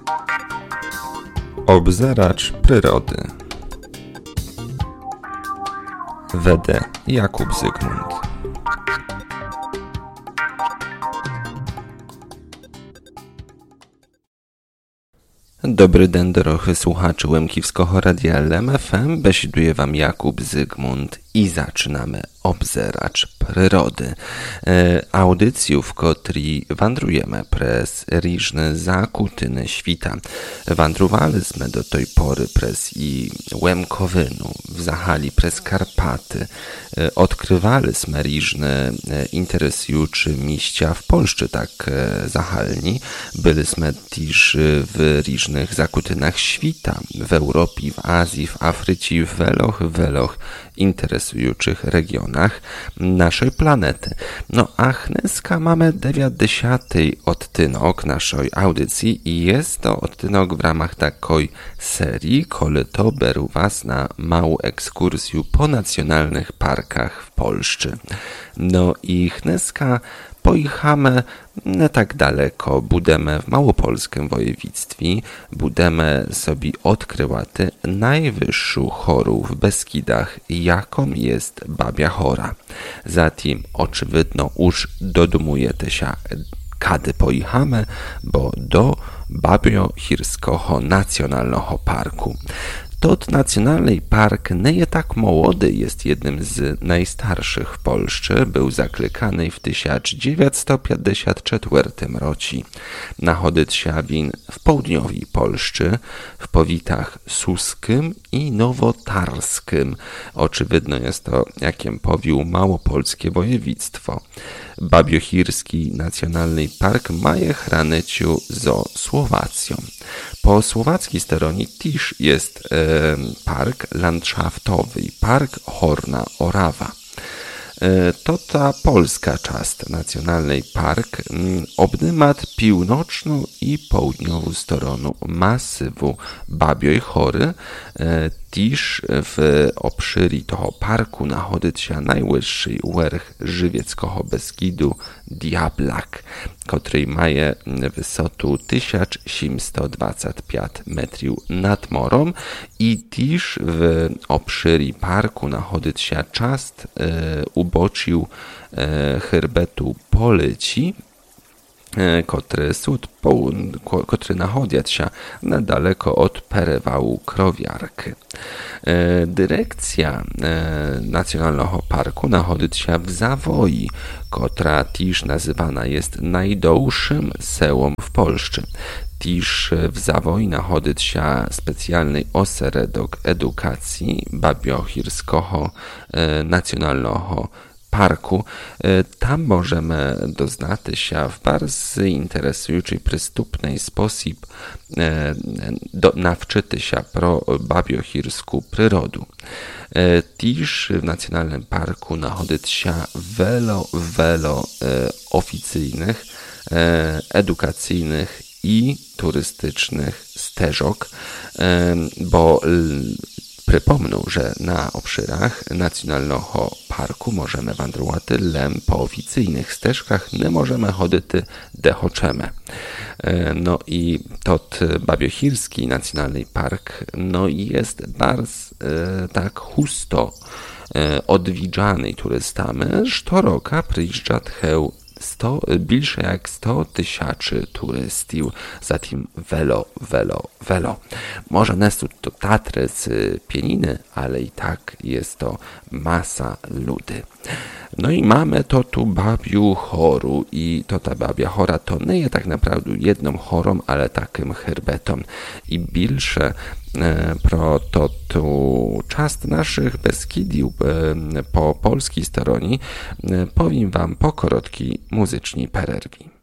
Obzeracz przyrody. Wede Jakub Zygmunt. Dobry den, drohy słuchaczy Łemkiwskiego Radia LM FM, besiduje wam Jakub Zygmunt i zaczynamy Obzeracz przyrody. Audycję, w której wandrujemy przez różne zakutyny świata. Wandrowaliśmy do tej pory przez i Łemkowynu, w Zachali przez Karpaty. Odkrywaliśmy różne interesujące miejsca w Polsce, tak zachalni. Byliśmy też w różnych zakutynach świata, w Europie, w Azji, w Afryce, w wielu interesujących regionach naszej planety. No a dneska mamy 90. odtynok naszej audycji i jest to odtynok w ramach takiej serii, kole to beru was na małą ekskursję po nacjonalnych parkach w Polsce. No i dneska pojechamy nie tak daleko, budemy w małopolskim województwie, budemy sobie odkryłaty najwyższą chorą w Beskidach, jaką jest Babia Chora. Zatem oczywidno już dodumujecie się, kiedy pojechamy, bo do Babiochirskiego Nacjonalnego Parku. Tot Nacjonalny Park nie jest tak młody, jest jednym z najstarszych w Polsce. Był zaklykany w 1954 roku. Nachodzić się win w południowej Polsce, w powiatach suskim i nowotarskim. Oczywidno jest to, jakiem powił małopolskie województwo. Babiochirski Nacjonalny Park ma je chranić zo Słowacją. Po słowackiej stronie też jest park landschaftowy, park Horna Orawa. To ta polska część Nacjonalny Park obdymat północną i południową stronę masywu Babioj Chory. Też w obszyri toho parku nachodzi się najwyższy werch żywieckiego Beskidu Diablak, który ma wysotę 1725 metrów nad morem i też w obszyri parku nachodzi się część ubocził herbetu Polyci, które nachodzą się niedaleko od perewału Krowiarki. Dyrekcja Nacjonalnego Parku nachodzi się w Zawoi, która też nazywana jest najdłuższym sełom w Polsce. Też w Zawoi nachodzi się specjalny ośrodek edukacji Babiochirskiego Nacjonalnego Parku. Tam możemy doznać się w bardzo interesujący, przystępny sposób nawczyć się pro babiochirską przyrodę. Też w Nacjonalnym Parku nachodzi się wiele oficyjnych, edukacyjnych i turystycznych ścieżek, bo przypomnę, że na obszarach Nacjonalnego Parku możemy wandrować lem po oficyjnych ścieżkach, nie możemy chodzić gdzie chcemy. No i tot Babiochirski Nacjonalny Park jest bardzo tak husto odwiedzany turystami, co roku przyjeżdża bільше jak 100 tysięcy turystów, zatem wielo. Może nie są to Tatry z pieniny, ale i tak jest to masa ludy. No i mamy to tu Babiu Choru i to ta Babia Chora to nie jest tak naprawdę jedną chorą, ale takim herbetą. I bільше pro to tu część naszych Beskidiów po polskiej stronie powiem wam po krótkiej muzycznej przerwie.